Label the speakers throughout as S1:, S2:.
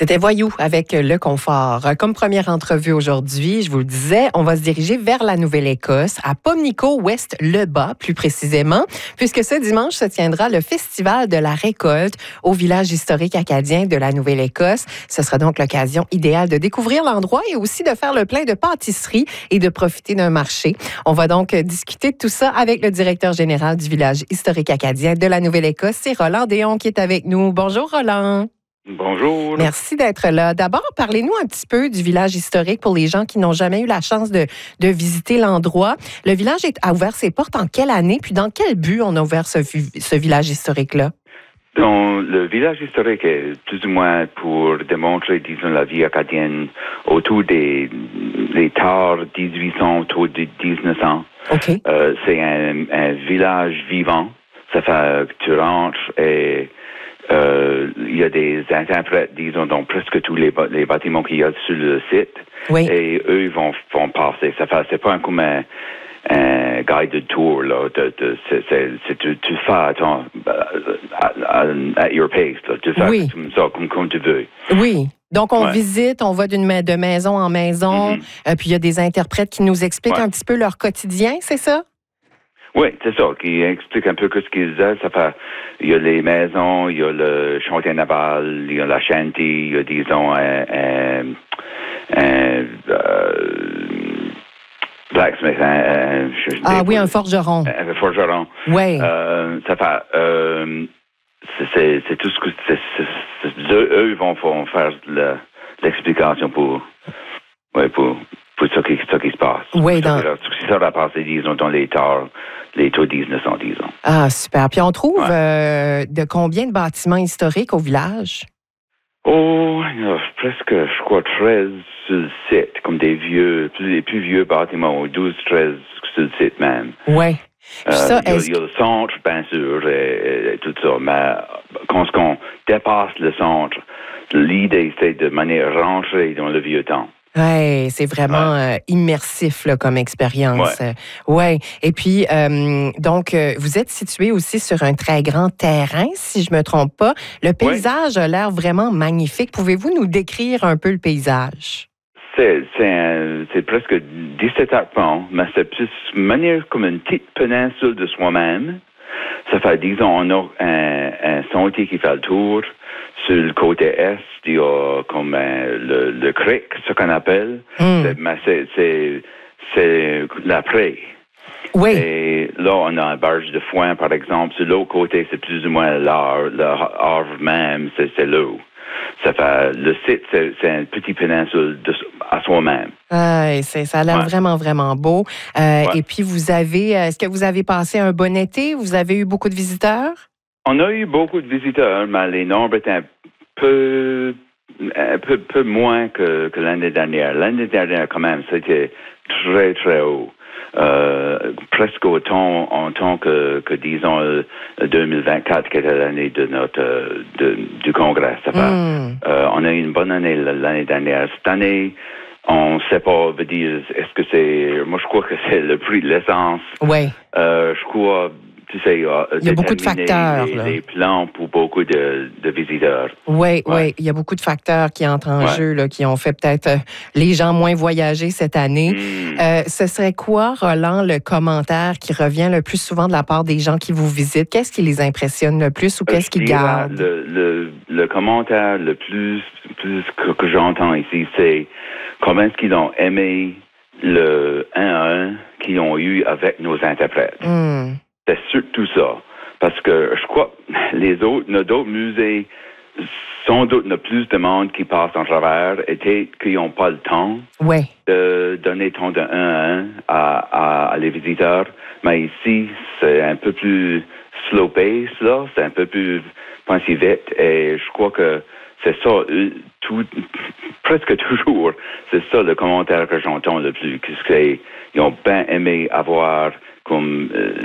S1: C'était Voyou avec Le Confort. Comme première entrevue aujourd'hui, je vous le disais, on va se diriger vers la Nouvelle-Écosse, à Pimlico-West-le-Bas, plus précisément, puisque ce dimanche se tiendra le Festival de la récolte au village historique acadien de la Nouvelle-Écosse. Ce sera donc l'occasion idéale de découvrir l'endroit et aussi de faire le plein de pâtisseries et de profiter d'un marché. On va donc discuter de tout ça avec le directeur général du village historique acadien de la Nouvelle-Écosse. C'est Roland Déon qui est avec nous. Bonjour, Roland.
S2: Bonjour.
S1: Merci d'être là. D'abord, parlez-nous un petit peu du village historique pour les gens qui n'ont jamais eu la chance de visiter l'endroit. Le village a ouvert ses portes en quelle année? Puis dans quel but on a ouvert ce village historique-là?
S2: Donc, le village historique est plus ou moins pour démontrer, disons, la vie acadienne autour des tard 1800, autour de 1900.
S1: OK.
S2: C'est un village vivant. Ça fait que tu rentres et il y a des interprètes, disons, dans presque tous les bâtiments qu'il y a sur le site.
S1: Oui.
S2: Et eux, ils vont passer. C'est pas comme un guided tour, là. Tu fais at your pace, là. Tu fais comme ça, comme tu veux.
S1: Oui. Donc, on visite, on va de maison en maison, puis il y a des interprètes qui nous expliquent un petit peu leur quotidien, c'est ça?
S2: Oui, c'est ça, qui explique un peu ce qu'ils faisaient. Il y a les maisons, il y a le chantier naval, il y a la shanty, il y a, disons, blacksmith.
S1: Un forgeron.
S2: Un forgeron.
S1: Oui.
S2: C'est tout ce que... eux, ils vont faire l'explication pour ce qui se passe.
S1: Oui,
S2: ça va passer, disons, dans les taux 1900, disons.
S1: Ah, super. Puis on trouve de combien de bâtiments historiques au village?
S2: Oh, il y a presque, je crois, 13 sur le site, comme les plus vieux bâtiments, 12, 13 sur le site même.
S1: Oui.
S2: Il y a le centre, bien sûr, et tout ça, mais quand on dépasse le centre, l'idée, c'est de manière rentrer dans le vieux temps.
S1: Oui, c'est vraiment immersif là, comme expérience. Ouais. Et puis, donc, vous êtes situé aussi sur un très grand terrain, si je me trompe pas. Le paysage a l'air vraiment magnifique. Pouvez-vous nous décrire un peu le paysage?
S2: C'est presque 17 arpents, mais c'est plus manière comme une petite péninsule de soi-même. Ça fait, disons, on a un sentier qui fait le tour. Sur le côté est, il y a comme le creek, ce qu'on appelle. Mais c'est la prairie.
S1: Oui.
S2: Et là, on a un barge de foin, par exemple. Sur l'autre côté, c'est plus ou moins l'arbre même, c'est l'eau. Ça fait, le site, c'est une petite péninsule à soi-même.
S1: Ça a l'air vraiment, vraiment beau. Et puis, est-ce que vous avez passé un bon été? Vous avez eu beaucoup de visiteurs?
S2: On a eu beaucoup de visiteurs, mais les nombres étaient un peu moins que l'année dernière. L'année dernière, quand même, c'était très, très haut. Presque autant en tant que disons, 2024, qui était l'année du Congrès. On a eu une bonne année l'année dernière. Cette année, on ne sait pas dire, est-ce que c'est... Moi, je crois que c'est le prix de l'essence.
S1: Oui.
S2: Je crois... Tu sais,
S1: il y a beaucoup de facteurs.
S2: Les plans pour beaucoup de visiteurs.
S1: Oui, il y a beaucoup de facteurs qui entrent en jeu, là, qui ont fait peut-être les gens moins voyager cette année. Ce serait quoi, Roland, le commentaire qui revient le plus souvent de la part des gens qui vous visitent? Qu'est-ce qui les impressionne le plus ou qu'est-ce qu'ils gardent?
S2: Le commentaire le plus que j'entends ici, c'est comment est-ce qu'ils ont aimé le 1 à 1 qu'ils ont eu avec nos interprètes. C'est surtout ça. Parce que je crois que nos d'autres musées, sans doute, il y a plus de monde qui passe en travers et peut-être qu'ils n'ont pas le temps de donner ton de 1 à les visiteurs. Mais ici, c'est un peu plus slow pace, là. C'est un peu plus pensé vite. Et je crois que c'est ça, presque toujours, c'est ça le commentaire que j'entends le plus. Ils ont bien aimé avoir comme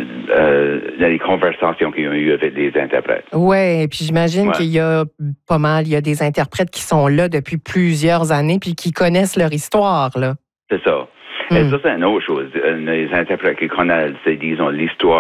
S2: les conversations qu'ils ont eues avec les interprètes.
S1: Oui, et puis j'imagine qu'il y a il y a des interprètes qui sont là depuis plusieurs années puis qui connaissent leur histoire, là.
S2: C'est ça. Et ça, c'est une autre chose. Les interprètes qui connaissent, disons, l'histoire